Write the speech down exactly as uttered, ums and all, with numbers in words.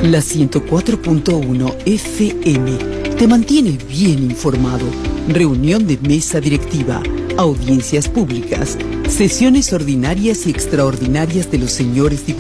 La ciento cuatro punto uno F M te mantiene bien informado. Reunión de mesa directiva, audiencias públicas, sesiones ordinarias y extraordinarias de los señores diputados.